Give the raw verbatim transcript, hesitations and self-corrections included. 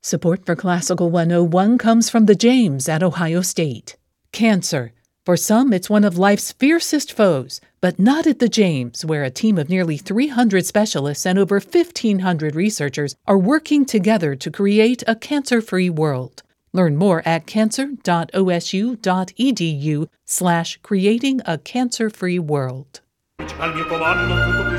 Support for Classical one oh one comes from the James at Ohio State. Cancer. For some, it's one of life's fiercest foes, but not at the James, where a team of nearly three hundred specialists and over fifteen hundred researchers are working together to create a cancer-free world. Learn more at cancer.osu.edu slash creating a cancer-free world.